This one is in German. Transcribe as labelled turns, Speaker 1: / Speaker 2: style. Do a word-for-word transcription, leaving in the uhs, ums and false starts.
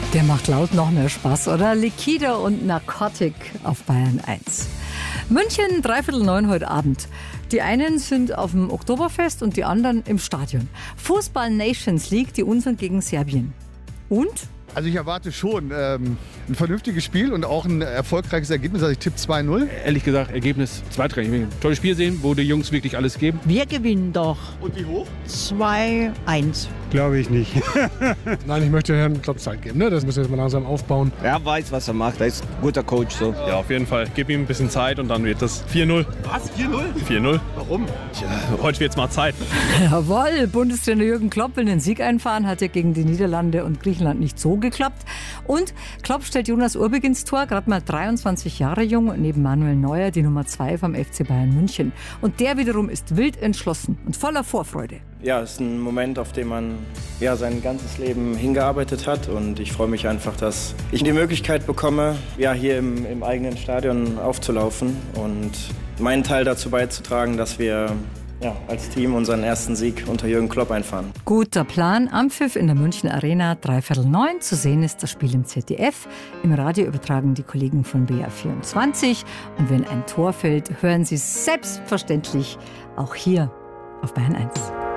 Speaker 1: Der macht laut noch mehr Spaß, oder? Liquido und Narcotic auf Bayern eins. München, dreiviertel neun heute Abend. Die einen sind auf dem Oktoberfest und die anderen im Stadion. Fußball Nations League, die unseren gegen Serbien. Und?
Speaker 2: Also ich erwarte schon ähm, ein vernünftiges Spiel und auch ein erfolgreiches Ergebnis. Also ich tippe zwei null.
Speaker 3: Ehrlich gesagt, Ergebnis zwei drei. Ich will ein tolles Spiel sehen, wo die Jungs wirklich alles geben.
Speaker 4: Wir gewinnen doch.
Speaker 2: Und wie hoch?
Speaker 4: zwei eins.
Speaker 5: Glaube ich nicht. Nein, ich möchte Herrn Klopp Zeit geben. Ne? Das müssen wir jetzt mal langsam aufbauen.
Speaker 6: Er weiß, was er macht. Er ist ein guter Coach. So.
Speaker 7: Ja, auf jeden Fall. Gib ihm ein bisschen Zeit und dann wird das vier null.
Speaker 2: Was? vier null?
Speaker 7: vier null.
Speaker 2: Warum?
Speaker 7: Tja, heute wird's mal Zeit.
Speaker 1: Jawohl, Bundestrainer Jürgen Klopp will den Sieg einfahren, hat ja gegen die Niederlande und Griechenland nicht so geklappt. Und Klopp stellt Jonas Urbig ins Tor, gerade mal dreiundzwanzig Jahre jung, neben Manuel Neuer die Nummer zwei vom F C Bayern München. Und der wiederum ist wild entschlossen und voller Vorfreude.
Speaker 8: Ja, es ist ein Moment, auf den man ja, sein ganzes Leben hingearbeitet hat und ich freue mich einfach, dass ich die Möglichkeit bekomme, ja, hier im, im eigenen Stadion aufzulaufen und meinen Teil dazu beizutragen, dass wir ja, als Team unseren ersten Sieg unter Jürgen Klopp einfahren.
Speaker 1: Guter Plan. Ampfiff in der München Arena, dreiviertel neun. Zu sehen ist das Spiel im Z D F. Im Radio übertragen die Kollegen von B R vierundzwanzig. Und wenn ein Tor fällt, hören Sie selbstverständlich auch hier auf Bayern eins.